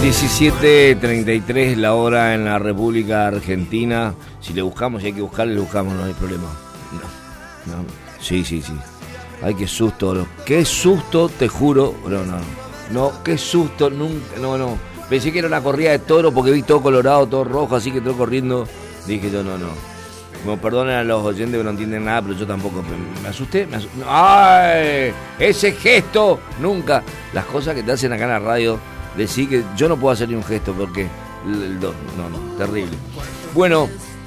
17:33 la hora en la República Argentina. Si le buscamos, si hay que buscarle, le buscamos, no hay problema. No. Sí. Ay, qué susto, qué susto, te juro. No, qué susto, nunca, no. Pensé que era una corrida de toro porque vi todo colorado, todo rojo, así que estoy corriendo. Dije yo, no. Como perdonen a los oyentes que no entienden nada, pero yo tampoco. Me asusté. ¡Ay! Ese gesto, nunca. Las cosas que te hacen acá en la radio. Decir que yo no puedo hacer ni un gesto porque no, terrible. Bueno,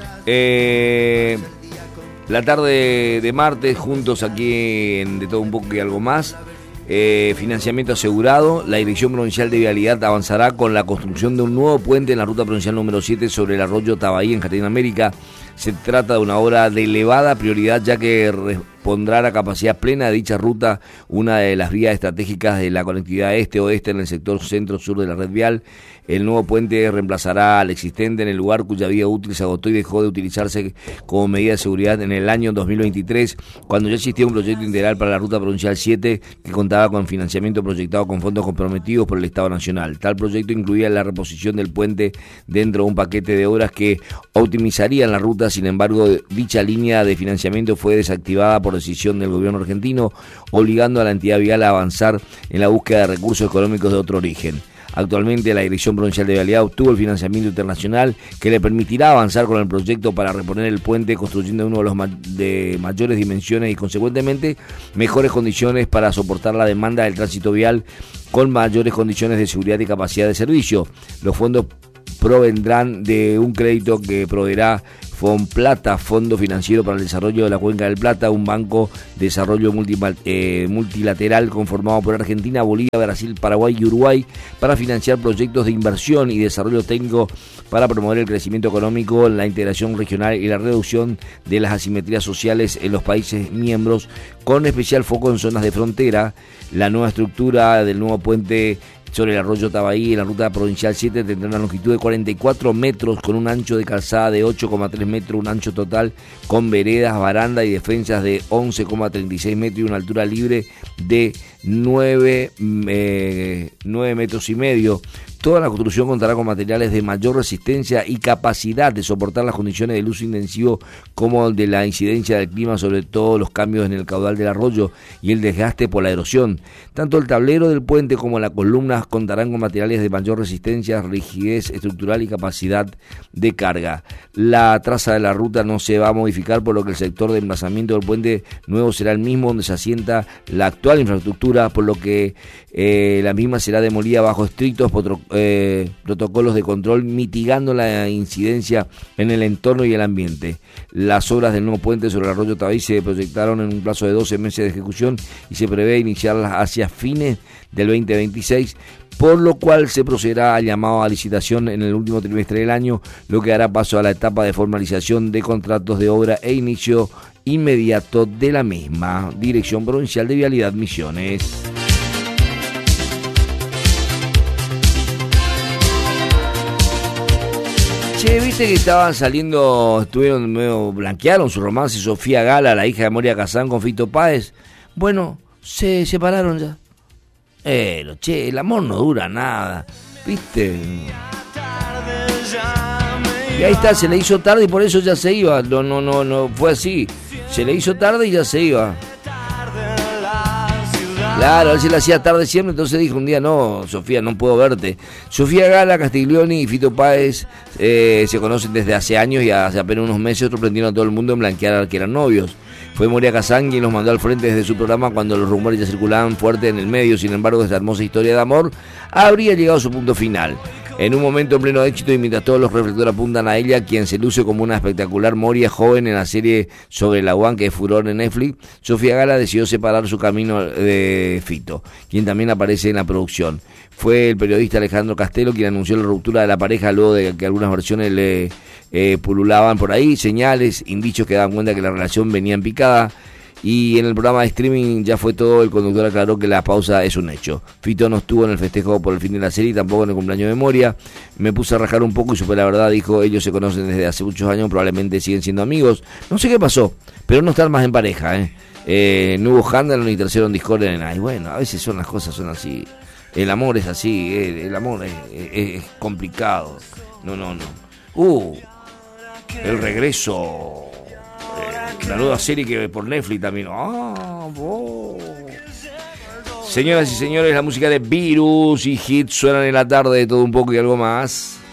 la tarde de martes, juntos aquí en De Todo Un Poco y Algo Más, financiamiento asegurado. La Dirección Provincial de Vialidad avanzará con la construcción de un nuevo puente en la ruta provincial número 7 sobre el arroyo Tabaí en Jardín América. Se trata de una obra de elevada prioridad, ya que respondrá a la capacidad plena de dicha ruta, una de las vías estratégicas de la conectividad este-oeste en el sector centro-sur de la red vial. El nuevo puente reemplazará al existente en el lugar cuya vida útil se agotó y dejó de utilizarse como medida de seguridad en el año 2023, cuando ya existía un proyecto integral para la ruta provincial 7 que contaba con financiamiento proyectado con fondos comprometidos por el Estado Nacional. Tal proyecto incluía la reposición del puente dentro de un paquete de obras que optimizarían la ruta. Sin embargo, dicha línea de financiamiento fue desactivada por decisión del gobierno argentino, obligando a la entidad vial a avanzar en la búsqueda de recursos económicos de otro origen. Actualmente la Dirección Provincial de Vialidad obtuvo el financiamiento internacional que le permitirá avanzar con el proyecto para reponer el puente, construyendo uno de los de mayores dimensiones y consecuentemente mejores condiciones para soportar la demanda del tránsito vial, con mayores condiciones de seguridad y capacidad de servicio. Los fondos provendrán de un crédito que proveerá Fonplata, Fondo Financiero para el Desarrollo de la Cuenca del Plata, un banco de desarrollo multilateral conformado por Argentina, Bolivia, Brasil, Paraguay y Uruguay, para financiar proyectos de inversión y desarrollo técnico para promover el crecimiento económico, la integración regional y la reducción de las asimetrías sociales en los países miembros, con especial foco en zonas de frontera. La nueva estructura del nuevo puente sobre el arroyo Tabaí en la ruta provincial 7 tendrá una longitud de 44 metros con un ancho de calzada de 8,3 metros, un ancho total con veredas, baranda y defensas de 11,36 metros y una altura libre de 9 metros y medio. Toda la construcción contará con materiales de mayor resistencia y capacidad de soportar las condiciones del uso intensivo como el de la incidencia del clima, sobre todo los cambios en el caudal del arroyo y el desgaste por la erosión. Tanto el tablero del puente como las columnas contarán con materiales de mayor resistencia, rigidez estructural y capacidad de carga. La traza de la ruta no se va a modificar, por lo que el sector de emplazamiento del puente nuevo será el mismo donde se asienta la actual infraestructura, por lo que la misma será demolida bajo estrictos protocolos de control, mitigando la incidencia en el entorno y el ambiente. Las obras del nuevo puente sobre el arroyo Tabaí se proyectaron en un plazo de 12 meses de ejecución y se prevé iniciarlas hacia fines del 2026, por lo cual se procederá al llamado a licitación en el último trimestre del año, lo que dará paso a la etapa de formalización de contratos de obra e inicio inmediato de la misma. Dirección Provincial de Vialidad, Misiones. Viste que estaban saliendo, blanquearon su romance Sofía Gala, la hija de Moria Kazán, con Fito Páez. Bueno, se separaron ya. Pero, el amor no dura nada, ¿viste? Y ahí está, se le hizo tarde y por eso ya se iba. No, fue así. Se le hizo tarde y ya se iba. Claro, él se le hacía tarde siempre, entonces dijo un día, no, Sofía, no puedo verte. Sofía Gala, Castiglioni y Fito Páez se conocen desde hace años y hace apenas unos meses sorprendieron a todo el mundo en blanquear que eran novios. Fue Moria Kazán quien los mandó al frente desde su programa cuando los rumores ya circulaban fuerte en el medio. Sin embargo, esta hermosa historia de amor habría llegado a su punto final. En un momento en pleno éxito y mientras todos los reflectores apuntan a ella, quien se luce como una espectacular Moria joven en la serie sobre la UAN que es furor en Netflix, Sofía Gala decidió separar su camino de Fito, quien también aparece en la producción. Fue el periodista Alejandro Castelo quien anunció la ruptura de la pareja luego de que algunas versiones le pululaban por ahí, señales, indicios que daban cuenta que la relación venía en picada. Y en el programa de streaming ya fue todo, el conductor aclaró que la pausa es un hecho. Fito no estuvo en el festejo por el fin de la serie y tampoco en el cumpleaños de Moria. Me puse a rajar un poco y supe la verdad, dijo, ellos se conocen desde hace muchos años, probablemente siguen siendo amigos. No sé qué pasó, pero no están más en pareja, No hubo escándalo ni tercero en discordia ni nada. Y bueno, a veces las cosas son así. El amor es así, el amor es complicado. No. El regreso. La nueva serie que por Netflix también. Señoras y señores, la música de Virus y Hit suenan en la tarde de Todo un poco y algo más.